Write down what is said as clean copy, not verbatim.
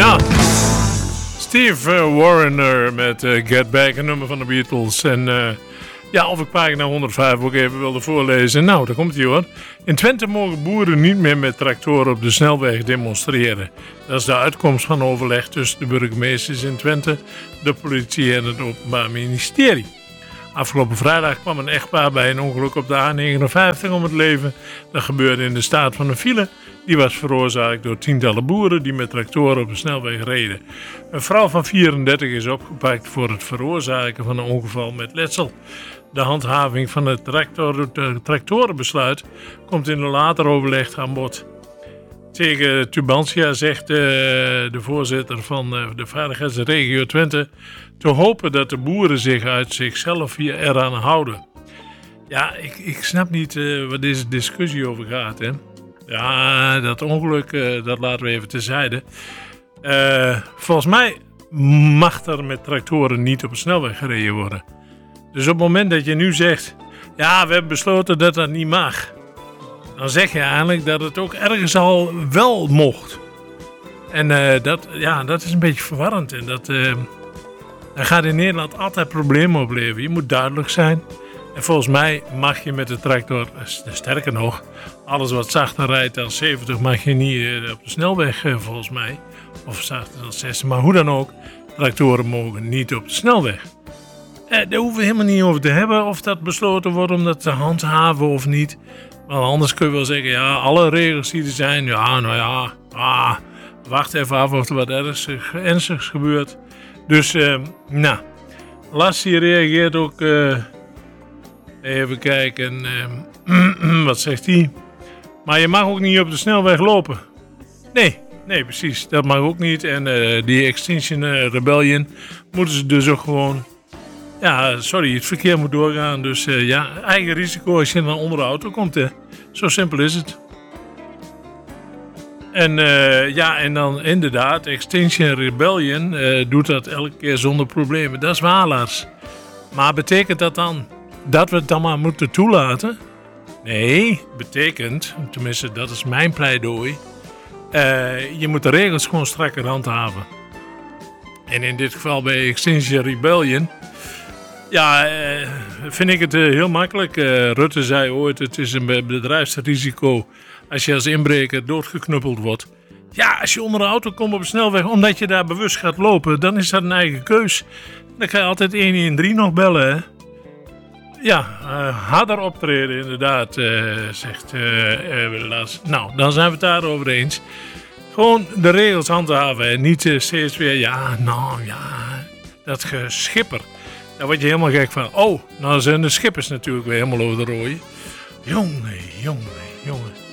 Ja, Steve Wariner met Get Back, een nummer van de Beatles. En of ik pagina 105 ook even wilde voorlezen. Nou, daar komt hij hoor. In Twente mogen boeren niet meer met tractoren op de snelweg demonstreren. Dat is de uitkomst van overleg tussen de burgemeesters in Twente, de politie en het Openbaar Ministerie. Afgelopen vrijdag kwam een echtpaar bij een ongeluk op de A59 om het leven. Dat gebeurde in de staat van een file. Die was veroorzaakt door tientallen boeren die met tractoren op de snelweg reden. Een vrouw van 34 is opgepakt voor het veroorzaken van een ongeval met letsel. De handhaving van het tractorenbesluit komt in een later overleg aan bod. Tegen Tubantia zegt de voorzitter van de veiligheidsregio Twente te hopen dat de boeren zich uit zichzelf hier eraan houden. Ja, ik snap niet waar deze discussie over gaat, hè. Ja, dat ongeluk, dat laten we even terzijde. Volgens mij mag er met tractoren niet op de snelweg gereden worden. Dus op het moment dat je nu zegt, ja, we hebben besloten dat dat niet mag, dan zeg je eigenlijk dat het ook ergens al wel mocht. En dat is een beetje verwarrend. En dat gaat in Nederland altijd problemen opleveren. Je moet duidelijk zijn. En volgens mij mag je met de tractor, sterker nog, alles wat zachter rijdt dan 70 mag je niet op de snelweg volgens mij. Of zachter dan 60, maar hoe dan ook, tractoren mogen niet op de snelweg. Daar hoeven we helemaal niet over te hebben of dat besloten wordt om dat te handhaven of niet. Want anders kun je wel zeggen, ja, alle regels die er zijn, wacht even af of er wat ernstigs gebeurt. Dus, Lassie reageert ook, even kijken, wat zegt hij? Maar je mag ook niet op de snelweg lopen. Nee, precies, dat mag ook niet. En die Extinction Rebellion moeten ze dus ook gewoon, het verkeer moet doorgaan. Dus eigen risico als je dan onder de auto komt, hè. Zo simpel is het. En dan inderdaad, Extinction Rebellion doet dat elke keer zonder problemen. Dat is waar, Lars. Maar betekent dat dan dat we het dan maar moeten toelaten? Nee, betekent, tenminste dat is mijn pleidooi, je moet de regels gewoon strakker handhaven. En in dit geval bij Extinction Rebellion, vind ik het heel makkelijk. Rutte zei ooit, het is een bedrijfsrisico als je als inbreker doodgeknuppeld wordt. Ja, als je onder een auto komt op de snelweg, omdat je daar bewust gaat lopen, dan is dat een eigen keus. Dan kan je altijd 113 nog bellen, hè. Ja, harder optreden inderdaad, zegt Lars. Nou, dan zijn we het daarover eens. Gewoon de regels handhaven en niet steeds weer, dat geschipper. Daar word je helemaal gek van. Oh, nou zijn de schippers natuurlijk weer helemaal over de rooien. Jongen.